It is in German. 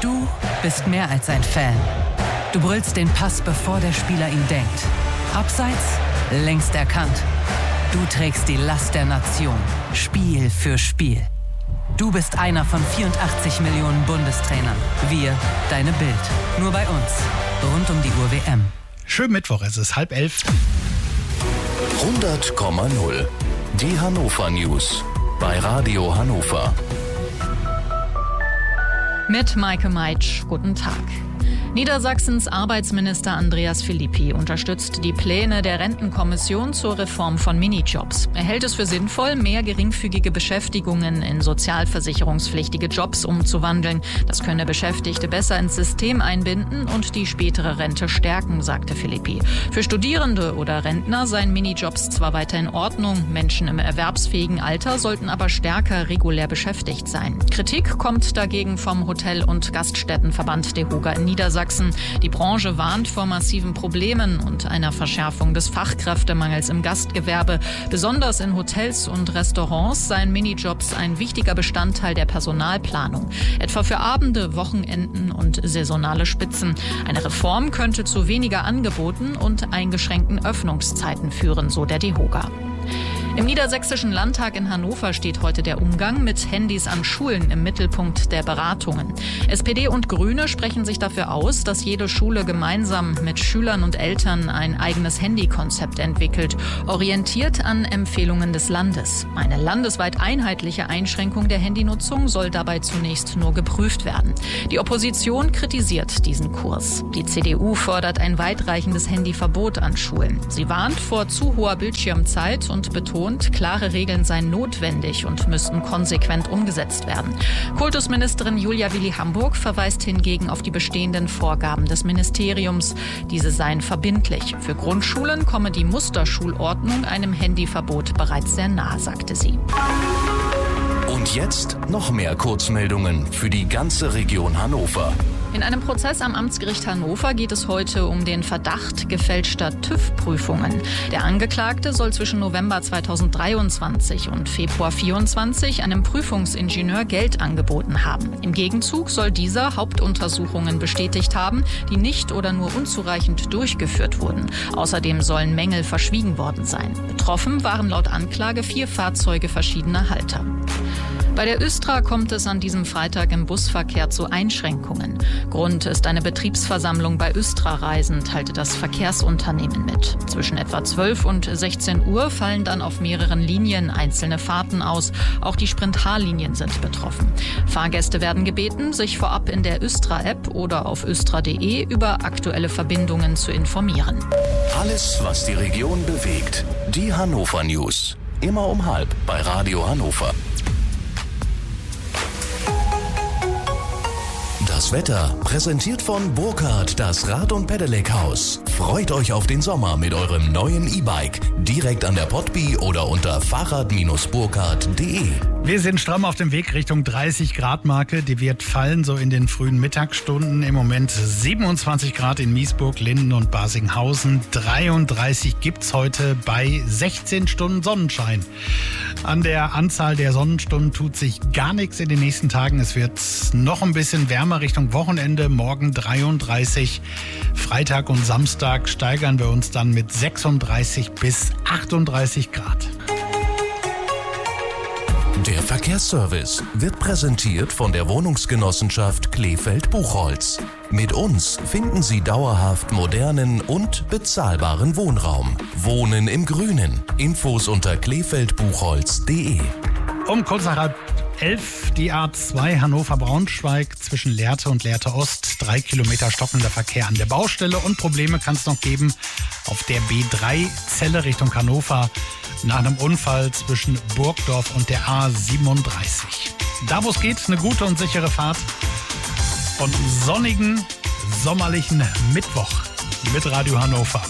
Du bist mehr als ein Fan. Du brüllst den Pass, bevor der Spieler ihn denkt. Abseits, längst erkannt. Du trägst die Last der Nation, Spiel für Spiel. Du bist einer von 84 Millionen Bundestrainern. Wir, deine Bild. Nur bei uns. Rund um die Uhr WM. Schönen Mittwoch, es ist 10:30. 100,0. Die Hannover News. Bei Radio Hannover. Mit Maike Meitsch, guten Tag. Niedersachsens Arbeitsminister Andreas Philippi unterstützt die Pläne der Rentenkommission zur Reform von Minijobs. Er hält es für sinnvoll, mehr geringfügige Beschäftigungen in sozialversicherungspflichtige Jobs umzuwandeln. Das könne Beschäftigte besser ins System einbinden und die spätere Rente stärken, sagte Philippi. Für Studierende oder Rentner seien Minijobs zwar weiter in Ordnung, Menschen im erwerbsfähigen Alter sollten aber stärker regulär beschäftigt sein. Kritik kommt dagegen vom Hotel- und Gaststättenverband DEHOGA in Niedersachsen. Die Branche warnt vor massiven Problemen und einer Verschärfung des Fachkräftemangels im Gastgewerbe. Besonders in Hotels und Restaurants seien Minijobs ein wichtiger Bestandteil der Personalplanung. Etwa für Abende, Wochenenden und saisonale Spitzen. Eine Reform könnte zu weniger Angeboten und eingeschränkten Öffnungszeiten führen, so der DEHOGA. Im Niedersächsischen Landtag in Hannover steht heute der Umgang mit Handys an Schulen im Mittelpunkt der Beratungen. SPD und Grüne sprechen sich dafür aus, dass jede Schule gemeinsam mit Schülern und Eltern ein eigenes Handykonzept entwickelt, orientiert an Empfehlungen des Landes. Eine landesweit einheitliche Einschränkung der Handynutzung soll dabei zunächst nur geprüft werden. Die Opposition kritisiert diesen Kurs. Die CDU fordert ein weitreichendes Handyverbot an Schulen. Sie warnt vor zu hoher Bildschirmzeit und betont, klare Regeln seien notwendig und müssten konsequent umgesetzt werden. Kultusministerin Julia Willi-Hamburg verweist hingegen auf die bestehenden Vorgaben des Ministeriums. Diese seien verbindlich. Für Grundschulen komme die Musterschulordnung einem Handyverbot bereits sehr nahe, sagte sie. Und jetzt noch mehr Kurzmeldungen für die ganze Region Hannover. In einem Prozess am Amtsgericht Hannover geht es heute um den Verdacht gefälschter TÜV-Prüfungen. Der Angeklagte soll zwischen November 2023 und Februar 2024 einem Prüfungsingenieur Geld angeboten haben. Im Gegenzug soll dieser Hauptuntersuchungen bestätigt haben, die nicht oder nur unzureichend durchgeführt wurden. Außerdem sollen Mängel verschwiegen worden sein. Betroffen waren laut Anklage 4 Fahrzeuge verschiedener Halter. Bei der Östra kommt es an diesem Freitag im Busverkehr zu Einschränkungen. Grund ist eine Betriebsversammlung bei Östra-Reisen, teilte das Verkehrsunternehmen mit. Zwischen etwa 12 und 16 Uhr fallen dann auf mehreren Linien einzelne Fahrten aus. Auch die Sprint-H-Linien sind betroffen. Fahrgäste werden gebeten, sich vorab in der Östra-App oder auf östra.de über aktuelle Verbindungen zu informieren. Alles, was die Region bewegt. Die Hannover News. Immer um 12:30 bei Radio Hannover. Das Wetter präsentiert von Burkhardt, das Rad- und Pedelec-Haus. Freut euch auf den Sommer mit eurem neuen E-Bike. Direkt an der Potby oder unter fahrrad-burkhardt.de. Wir sind stramm auf dem Weg Richtung 30-Grad-Marke. Die wird fallen so in den frühen Mittagsstunden. Im Moment 27 Grad in Miesburg, Linden und Barsinghausen. 33 gibt's heute bei 16 Stunden Sonnenschein. An der Anzahl der Sonnenstunden tut sich gar nichts in den nächsten Tagen. Es wird noch ein bisschen wärmer Richtung Wochenende. Morgen 33. Freitag und Samstag steigern wir uns dann mit 36 bis 38 Grad. Der Verkehrsservice wird präsentiert von der Wohnungsgenossenschaft Kleefeld-Buchholz. Mit uns finden Sie dauerhaft modernen und bezahlbaren Wohnraum. Wohnen im Grünen. Infos unter kleefeldbuchholz.de. Um kurz nach 11 die A2 Hannover-Braunschweig zwischen Lehrte und Lehrte Ost. 3 Kilometer stockender Verkehr an der Baustelle und Probleme kann es noch geben auf der B3 Celle Richtung Hannover nach einem Unfall zwischen Burgdorf und der A37. Da wo es geht, eine gute und sichere Fahrt und sonnigen, sommerlichen Mittwoch mit Radio Hannover.